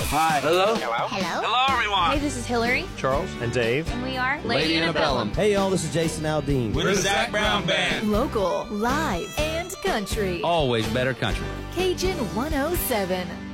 Hi. Hello. Hello? Hello, everyone. Hey, this is Hillary. Charles and Dave. And we are Lady Antebellum. Hey, y'all, this is Jason Aldean. We're the Zach Brown Band. Local, live, and country. Always better country. Cajun 107.